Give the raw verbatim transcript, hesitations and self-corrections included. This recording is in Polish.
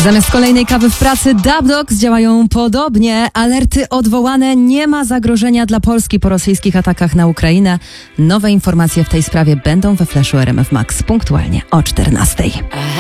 Zamiast kolejnej kawy w pracy Dubdogs działają podobnie. Alerty odwołane, nie ma zagrożenia dla Polski po rosyjskich atakach na Ukrainę. Nowe informacje w tej sprawie będą we Flashu R M F Max punktualnie o czternastej.